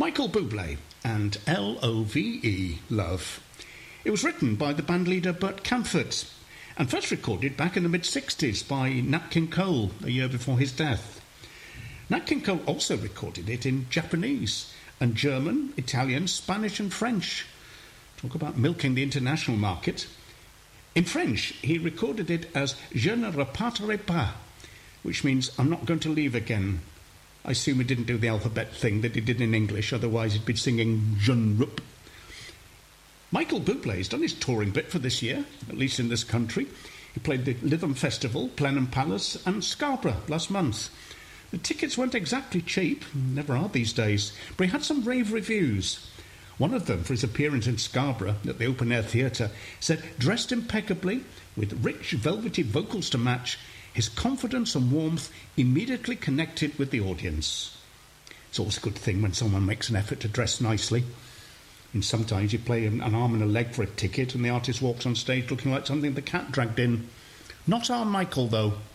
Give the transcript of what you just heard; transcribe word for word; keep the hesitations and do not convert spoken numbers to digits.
Michael Bublé and L O V E, Love. It was written by the bandleader Burt Kaempfert and first recorded back in the mid-sixties by Nat King Cole, a year before his death. Nat King Cole also recorded it in Japanese and German, Italian, Spanish and French. Talk about milking the international market. In French, he recorded it as Je ne repartirai pas, which means I'm not going to leave again. I assume he didn't do the alphabet thing that he did in English, otherwise he'd be singing Je ne rup. Michael Bublé's done his touring bit for this year, at least in this country. He played the Lytham Festival, Blenheim Palace and Scarborough last month. The tickets weren't exactly cheap, never are these days, but he had some rave reviews. One of them, for his appearance in Scarborough at the Open Air Theatre, said, dressed impeccably, with rich velvety vocals to match, his confidence and warmth immediately connected with the audience. It's always a good thing when someone makes an effort to dress nicely. And sometimes you play an arm and a leg for a ticket and the artist walks on stage looking like something the cat dragged in. Not our Michael, though.